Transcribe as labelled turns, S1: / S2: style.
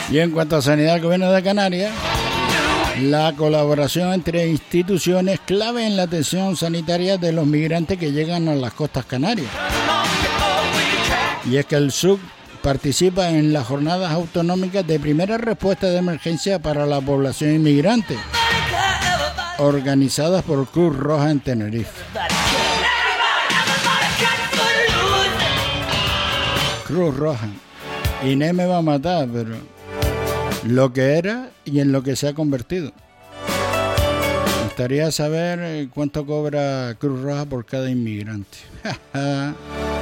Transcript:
S1: Y en cuanto a sanidad del Gobierno de Canarias, la colaboración entre instituciones clave en la atención sanitaria de los migrantes que llegan a las costas canarias. Y es que el SUC participa en las jornadas autonómicas de primera respuesta de emergencia para la población inmigrante, organizadas por Cruz Roja en Tenerife. Cruz Roja. Inés me va a matar, pero lo que era y en lo que se ha convertido. Me gustaría saber cuánto cobra Cruz Roja por cada inmigrante.